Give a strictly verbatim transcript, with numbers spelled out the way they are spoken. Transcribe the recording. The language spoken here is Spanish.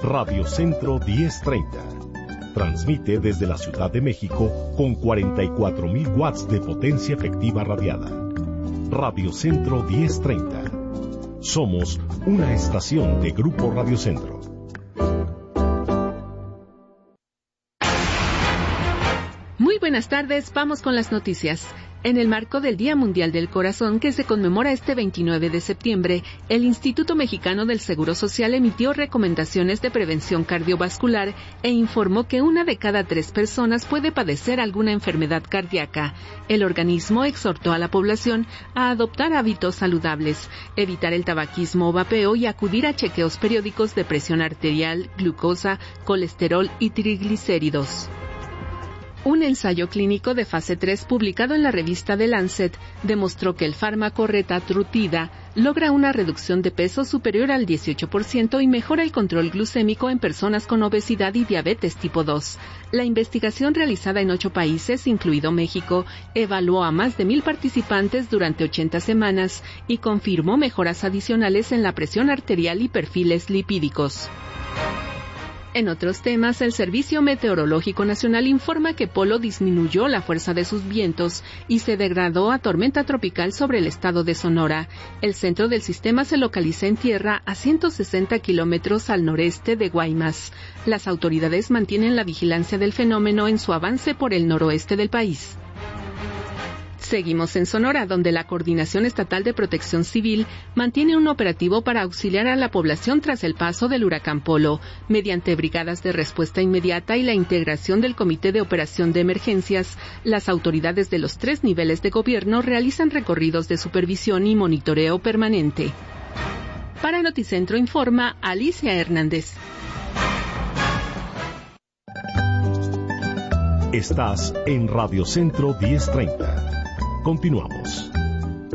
Radio Centro diez treinta. Transmite desde la Ciudad de México con cuarenta y cuatro mil watts de potencia efectiva radiada. Radio Centro diez treinta. Somos una estación de Grupo Radio Centro. Muy buenas tardes, vamos con las noticias. En el marco del Día Mundial del Corazón, que se conmemora este veintinueve de septiembre, el Instituto Mexicano del Seguro Social emitió recomendaciones de prevención cardiovascular e informó que una de cada tres personas puede padecer alguna enfermedad cardíaca. El organismo exhortó a la población a adoptar hábitos saludables, evitar el tabaquismo o vapeo y acudir a chequeos periódicos de presión arterial, glucosa, colesterol y triglicéridos. Un ensayo clínico de fase tres publicado en la revista The Lancet demostró que el fármaco retatrutida logra una reducción de peso superior al dieciocho por ciento y mejora el control glucémico en personas con obesidad y diabetes tipo dos. La investigación realizada en ocho países, incluido México, evaluó a más de mil participantes durante ochenta semanas y confirmó mejoras adicionales en la presión arterial y perfiles lipídicos. En otros temas, el Servicio Meteorológico Nacional informa que Polo disminuyó la fuerza de sus vientos y se degradó a tormenta tropical sobre el estado de Sonora. El centro del sistema se localiza en tierra a ciento sesenta kilómetros al noreste de Guaymas. Las autoridades mantienen la vigilancia del fenómeno en su avance por el noroeste del país. Seguimos en Sonora, donde la Coordinación Estatal de Protección Civil mantiene un operativo para auxiliar a la población tras el paso del huracán Polo, mediante brigadas de respuesta inmediata y la integración del Comité de Operación de Emergencias. Las autoridades de los tres niveles de gobierno realizan recorridos de supervisión y monitoreo permanente. Para Noticentro informa Alicia Hernández. Estás en Radio Centro diez treinta. Continuamos.